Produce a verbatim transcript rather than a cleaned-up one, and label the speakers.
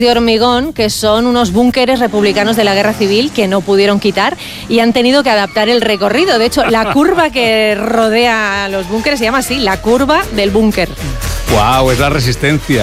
Speaker 1: de hormigón, que son unos búnkeres republicanos de la Guerra Civil que no pudieron quitar y han tenido que adaptar el recorrido. De hecho, la curva que rodea los búnkeres se llama así, la curva del búnker.
Speaker 2: ¡Guau! Wow, es la resistencia.